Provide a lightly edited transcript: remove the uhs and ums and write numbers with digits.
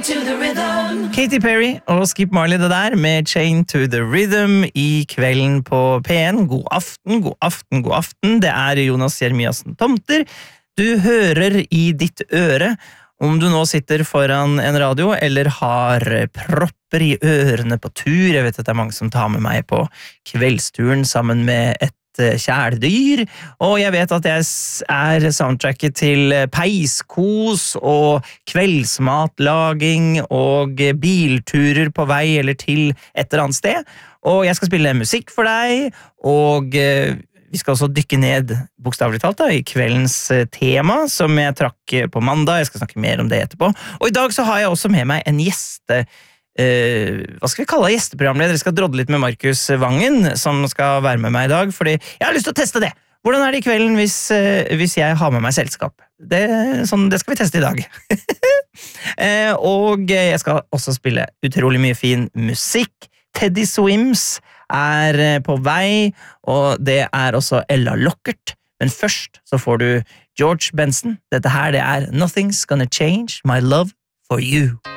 Katy Perry og Skip Marley det der med Chain to the Rhythm i kvelden på P1. God aften, god aften, god aften. Det er Jonas Jeremiassen Tomter. Du hører i ditt øre. Om du nå sitter foran en radio eller har propper i ørene på tur. Jeg vet at det er mange som tar med meg på kveldsturen sammen med et kjæledyr, og jeg vet at jeg er soundtracket til peiskos og kveldsmatlaging og bilturer på vei eller til et eller annet sted, og jeg skal spille musikk for deg, og vi skal også dykke ned, bokstavelig talt da, i kveldens tema, som jeg trakk på mandag. Jeg skal snakke mer om det etterpå, og i dag så har jeg også med meg en hva skal vi kalle gjesteprogramleder? Jeg skal drodle litt med Markus Vangen, som skal være med meg i dag, fordi jeg har lyst til å teste det. Hvordan er det i kvelden hvis jeg har med meg selskap? Det skal vi teste i dag. Og jeg skal også spille utrolig mye fin musikk. Teddy Swims er på vei, og det er også Ella Lockert. Men først så får du George Benson. Dette her det er Nothing's Gonna Change My Love For You.